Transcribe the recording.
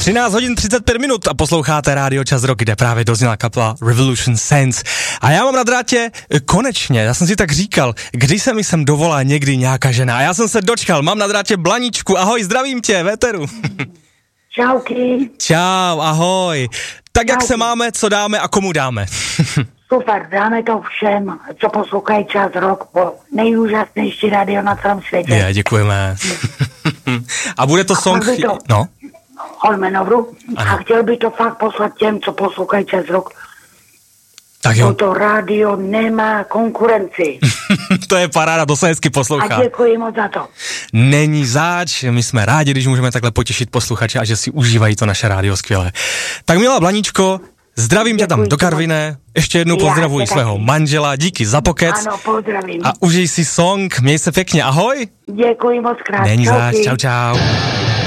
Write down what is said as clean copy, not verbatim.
13 hodin 35 minut a posloucháte Rádio Čas Rock, kde právě dozněla kapela Revolution Sense. A já mám na drátě konečně, já jsem si tak říkal, kdy se mi sem dovolá někdy nějaká žena. A já jsem se dočkal, mám na drátě Blaničku. Ahoj, zdravím tě, Véteru. Čauky. Čau, ahoj. Tak jak se máme, co dáme a komu dáme? Super, dáme to všem, co poslouchají Čas Rock, po nejúžasnější rádio na celém světě. Je, děkujeme. A bude to song... No? Holmenoru. A chtěl by to fakt poslat těm, co poslouchají Čas Rock. Tak jo. To rádio nemá konkurenci. To je paráda, to se hezky poslouchá. A děkuji moc za to. Není zač, my jsme rádi, když můžeme takhle potěšit posluchače a že si užívají to naše rádio skvěle. Tak milá Blaničko, zdravím tě tam do Karviné, ještě jednou pozdravuji svého manžela, díky za pokec. Ano, pozdravím. A užij si song, měj se pěkně, ahoj. Děkuji moc krát. Není zač, čau čau.